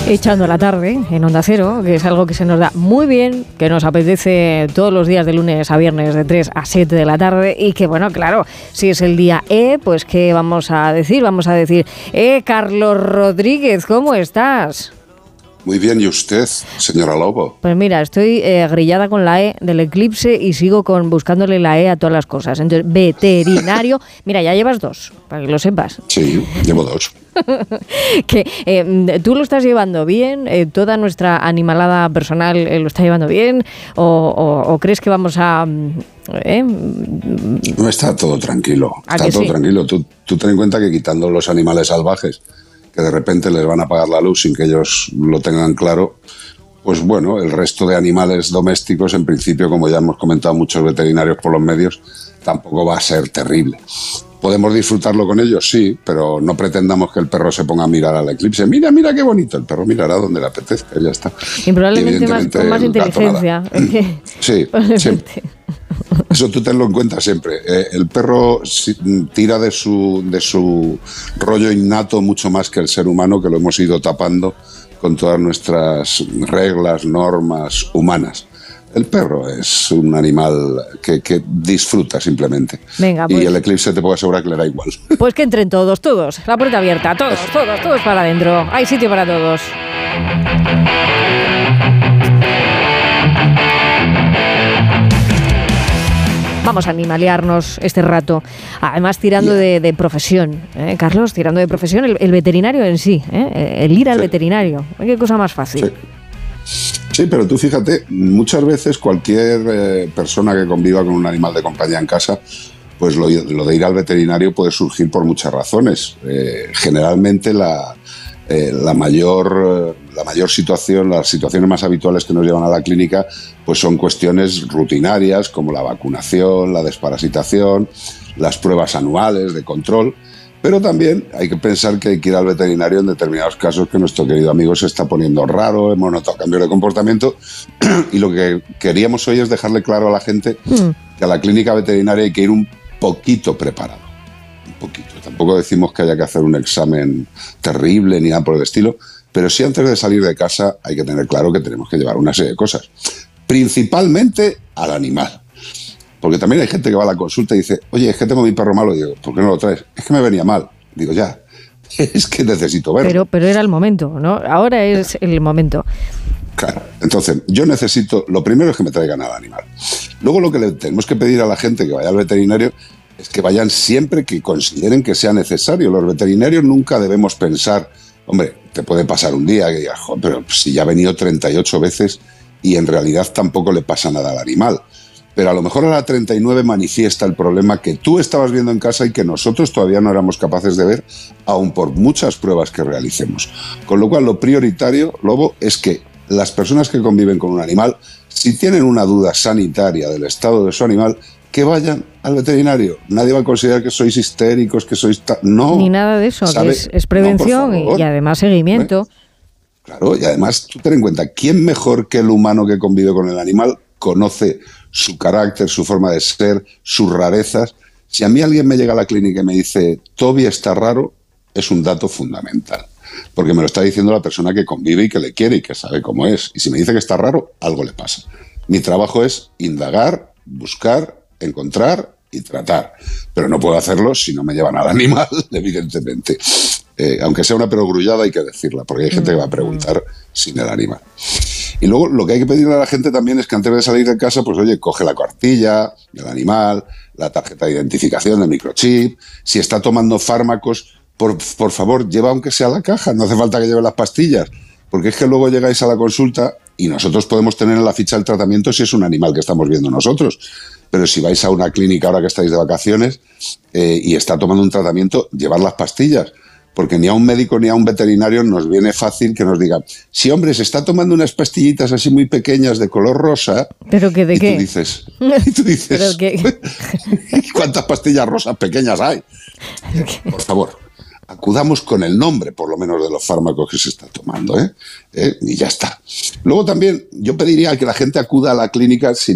Echando la tarde en Onda Cero, que es algo que se nos da muy bien, que nos apetece todos los días de lunes a viernes de 3 a 7 de la tarde y que, bueno, claro, si es el día pues ¿qué vamos a decir? Vamos a decir, Carlos Rodríguez, ¿cómo estás? Muy bien, ¿y usted, señora Lobo? Pues mira, estoy grillada con la del eclipse y sigo buscándole la a todas las cosas. Entonces, veterinario, mira, ya llevas 2, para que lo sepas. Sí, llevo 2. ¿Tú lo estás llevando bien? ¿Toda nuestra animalada personal lo está llevando bien? ¿O crees que vamos a...? No, está todo tranquilo. Está todo tranquilo. Tú ten en cuenta que quitando los animales salvajes, que de repente les van a apagar la luz sin que ellos lo tengan claro, pues bueno, el resto de animales domésticos, en principio, como ya hemos comentado muchos veterinarios por los medios, tampoco va a ser terrible. ¿Podemos disfrutarlo con ellos? Sí, pero no pretendamos que el perro se ponga a mirar al eclipse. Mira, mira qué bonito. El perro mirará donde le apetezca, ya está. Y probablemente con más inteligencia. Sí, siempre. Eso tú tenlo en cuenta siempre. El perro tira de su rollo innato mucho más que el ser humano, que lo hemos ido tapando con todas nuestras reglas, normas humanas. El perro es un animal que disfruta simplemente. Venga, pues, y el eclipse te puedo asegurar que le da igual. Pues que entren todos, la puerta abierta, todos para adentro. Hay sitio para todos. Vamos a animalearnos este rato. Además, tirando de profesión, Carlos, tirando de profesión, el veterinario en sí, el ir al veterinario. ¿Qué cosa más fácil? Sí, pero tú fíjate, muchas veces cualquier persona que conviva con un animal de compañía en casa, pues lo de ir al veterinario puede surgir por muchas razones. Generalmente la mayor situación, las situaciones más habituales que nos llevan a la clínica, pues son cuestiones rutinarias como la vacunación, la desparasitación, las pruebas anuales de control. Pero también hay que pensar que hay que ir al veterinario en determinados casos que nuestro querido amigo se está poniendo raro, hemos notado cambios de comportamiento y lo que queríamos hoy es dejarle claro a la gente que a la clínica veterinaria hay que ir un poquito preparado. Un poquito. Tampoco decimos que haya que hacer un examen terrible ni nada por el estilo, pero sí antes de salir de casa hay que tener claro que tenemos que llevar una serie de cosas. Principalmente al animal. Porque también hay gente que va a la consulta y dice, oye, es que tengo mi perro malo. Y digo, ¿por qué no lo traes? Es que me venía mal. Digo, ya, es que necesito verlo. Pero era el momento, ¿no? Ahora es el momento. Claro, entonces yo necesito, lo primero es que me traigan al animal. Luego lo que le tenemos que pedir a la gente que vaya al veterinario es que vayan siempre que consideren que sea necesario. Los veterinarios nunca debemos pensar, hombre, te puede pasar un día que digas, pero si ya ha venido 38 veces y en realidad tampoco le pasa nada al animal. Pero a lo mejor a la 39 manifiesta el problema que tú estabas viendo en casa y que nosotros todavía no éramos capaces de ver, aun por muchas pruebas que realicemos. Con lo cual, lo prioritario, Lobo, es que las personas que conviven con un animal, si tienen una duda sanitaria del estado de su animal, que vayan al veterinario. Nadie va a considerar que sois histéricos, que sois... No. Ni nada de eso, que es prevención y además seguimiento. Claro, y además tú ten en cuenta, ¿quién mejor que el humano que convive con el animal conoce su carácter, su forma de ser, sus rarezas? Si a mí alguien me llega a la clínica y me dice Toby está raro, es un dato fundamental, porque me lo está diciendo la persona que convive y que le quiere y que sabe cómo es. Y si me dice que está raro, algo le pasa. Mi trabajo es indagar, buscar, encontrar y tratar, pero no puedo hacerlo si no me llevan al animal, evidentemente. Aunque sea una perogrullada hay que decirla, porque hay gente que va a preguntar sin el animal. Y luego lo que hay que pedirle a la gente también es que antes de salir de casa, pues oye, coge la cartilla del animal, la tarjeta de identificación, el microchip. Si está tomando fármacos, por favor, lleva aunque sea la caja, no hace falta que lleve las pastillas, porque es que luego llegáis a la consulta y nosotros podemos tener en la ficha del tratamiento si es un animal que estamos viendo nosotros. Pero si vais a una clínica ahora que estáis de vacaciones y está tomando un tratamiento, llevar las pastillas. Porque ni a un médico ni a un veterinario nos viene fácil que nos digan, sí, hombre, se está tomando unas pastillitas así muy pequeñas de color rosa. ¿Pero que de qué? Y tú dices, ¿Pero qué? ¿Cuántas pastillas rosas pequeñas hay? Por favor, acudamos con el nombre, por lo menos, de los fármacos que se está tomando, y ya está. Luego también yo pediría que la gente acuda a la clínica sin